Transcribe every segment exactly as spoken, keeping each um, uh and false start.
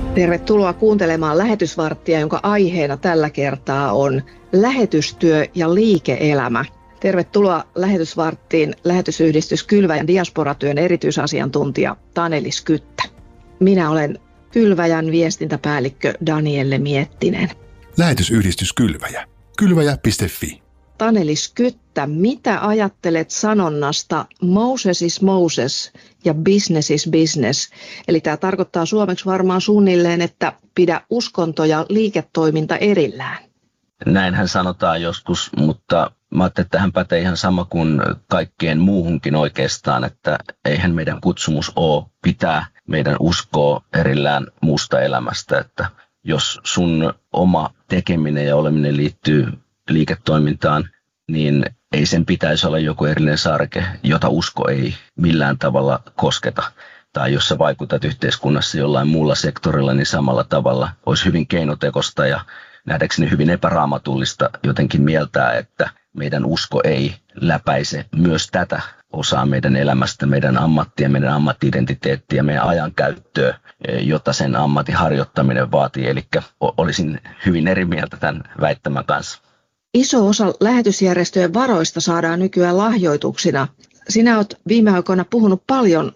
Tervetuloa kuuntelemaan Lähetysvarttia, jonka aiheena tällä kertaa on lähetystyö ja liike-elämä. Tervetuloa Lähetysvarttiin lähetysyhdistys Kylväjän diasporatyön erityisasiantuntija Taneli Skyttä. Minä olen Kylväjän viestintäpäällikkö Danielle Miettinen. Lähetysyhdistys Kylväjä. kylväjä piste fi. Taneli Skyttä, mitä ajattelet sanonnasta Moses is Moses ja business is business? Eli tämä tarkoittaa suomeksi varmaan suunnilleen, että pidä uskonto ja liiketoiminta erillään. Näinhän sanotaan joskus, mutta mä ajattelin, että tähän pätee ihan sama kuin kaikkeen muuhunkin oikeastaan, että eihän meidän kutsumus ole pitää meidän uskoa erillään muusta elämästä, että jos sun oma tekeminen ja oleminen liittyy liiketoimintaan, niin ei sen pitäisi olla joku erillinen sarke, jota usko ei millään tavalla kosketa. Tai jos sä vaikutat yhteiskunnassa jollain muulla sektorilla, niin samalla tavalla olisi hyvin keinotekosta ja nähdäkseni hyvin epäraamatullista jotenkin mieltää, että meidän usko ei läpäise myös tätä osaa meidän elämästä, meidän ammattia, meidän ammatti-identiteettiä ja meidän ajankäyttöä, jota sen ammatin harjoittaminen vaatii. Eli olisin hyvin eri mieltä tämän väittämän kanssa. Iso osa lähetysjärjestöjen varoista saadaan nykyään lahjoituksina. Sinä olet viime aikoina puhunut paljon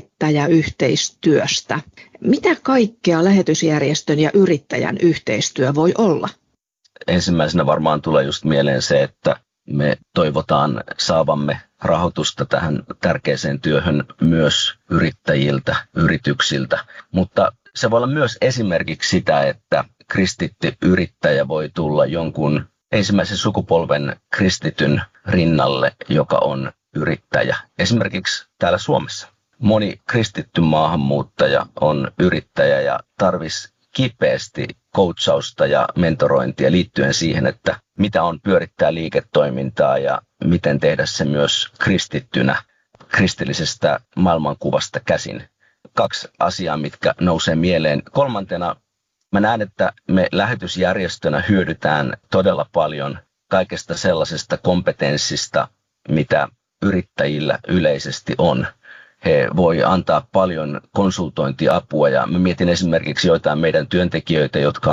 yrittäjäyhteistyöstä. Mitä kaikkea lähetysjärjestön ja yrittäjän yhteistyö voi olla? Ensimmäisenä varmaan tulee just mieleen se, että me toivotaan saavamme rahoitusta tähän tärkeäseen työhön myös yrittäjiltä, yrityksiltä. Mutta se voi olla myös esimerkiksi sitä, että kristitty yrittäjä voi tulla jonkun ensimmäisen sukupolven kristityn rinnalle, joka on yrittäjä. Esimerkiksi täällä Suomessa. Moni kristitty maahanmuuttaja on yrittäjä ja tarvitsisi kipeästi coachausta ja mentorointia liittyen siihen, että mitä on pyörittää liiketoimintaa ja miten tehdä se myös kristittynä kristillisestä maailmankuvasta käsin. Kaksi asiaa, mitkä nousee mieleen. Kolmantena mä näen, että me lähetysjärjestönä hyödytään todella paljon kaikesta sellaisesta kompetenssista, mitä yrittäjillä yleisesti on. He voi antaa paljon konsultointiapua ja mä mietin esimerkiksi joitain meidän työntekijöitä, jotka